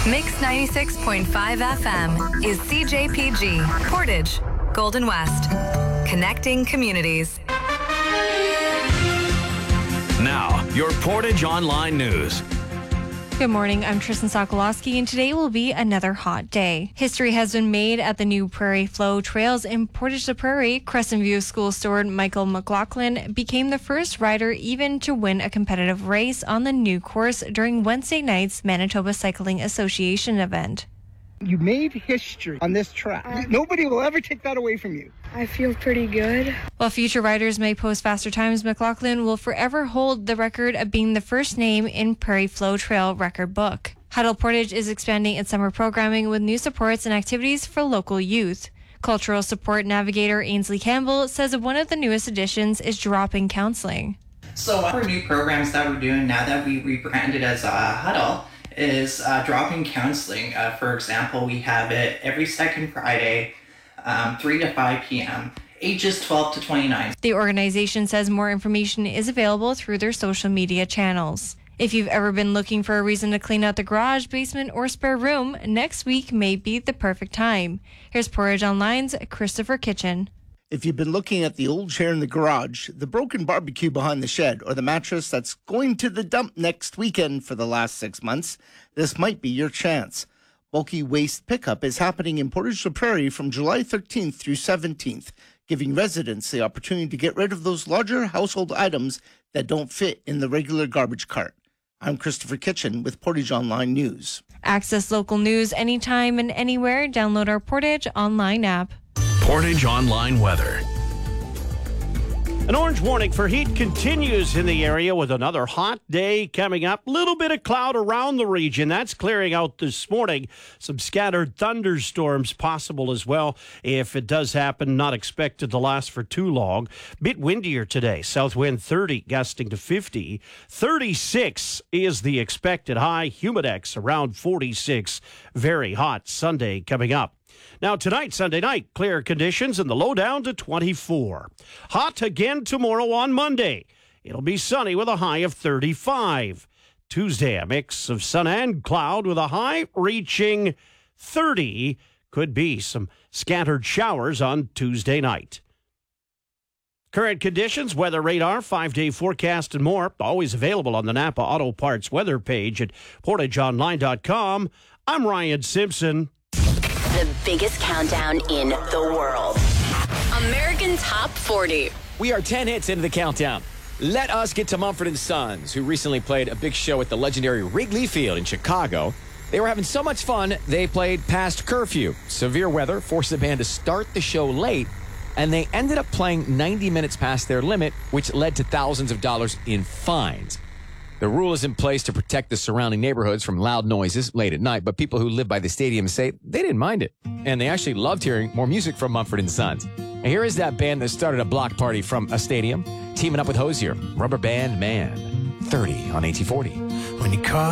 Mix 96.5 FM is CJPG, Portage, Golden West. Connecting communities. Now, your Portage Online News. Good morning, I'm Tristan Sokolowski, and today will be another hot day. History has been made at the new Prairie Flow Trails in Portage la Prairie. Crescent View School steward Michael McLaughlin became the first rider even to win a competitive race on the new course during Wednesday night's Manitoba Cycling Association event. You made history on this track. Nobody will ever take that away from you. I feel pretty good. While future riders may post faster times, McLaughlin will forever hold the record of being the first name in Prairie Flow Trail record book. Huddle Portage is expanding its summer programming with new supports and activities for local youth. Cultural support navigator Ainsley Campbell says one of the newest additions is drop-in counseling. So one of our new programs that we're doing now that we rebranded as Huddle is drop-in counseling. For example, we have it every second Friday, 3 to 5 p.m., ages 12 to 29. The organization says more information is available through their social media channels. If you've ever been looking for a reason to clean out the garage, basement, or spare room, next week may be the perfect time. Here's Portage Online's Christopher Kitchen. If you've been looking at the old chair in the garage, the broken barbecue behind the shed, or the mattress that's going to the dump next weekend for the last 6 months, this might be your chance. Bulky waste pickup is happening in Portage la Prairie from July 13th through 17th, giving residents the opportunity to get rid of those larger household items that don't fit in the regular garbage cart. I'm Christopher Kitchen with Portage Online News. Access local news anytime and anywhere. Download our Portage Online app. Portage Online Weather. An orange warning for heat continues in the area with another hot day coming up. Little bit of cloud around the region. That's clearing out this morning. Some scattered thunderstorms possible as well. If it does happen, not expected to last for too long. Bit windier today. South wind 30, gusting to 50. 36 is the expected high. Humidex around 46. Very hot Sunday coming up. Now tonight, Sunday night, clear conditions and the low down to 24. Hot again tomorrow on Monday. It'll be sunny with a high of 35. Tuesday, a mix of sun and cloud with a high reaching 30. Could be some scattered showers on Tuesday night. Current conditions, weather radar, 5-day forecast and more. Always available on the Napa Auto Parts weather page at portageonline.com. I'm Ryan Simpson. The biggest countdown in the world. American Top 40. We are 10 hits into the countdown. Let us get to Mumford & Sons, who recently played a big show at the legendary Wrigley Field in Chicago. They were having so much fun, they played past curfew. Severe weather forced the band to start the show late, and they ended up playing 90 minutes past their limit, which led to thousands of dollars in fines. The rule is in place to protect the surrounding neighborhoods from loud noises late at night, but people who live by the stadium say they didn't mind it. And they actually loved hearing more music from Mumford & Sons. And here is that band that started a block party from a stadium, teaming up with Hozier, Rubber Band Man, 30 on 1840. When you call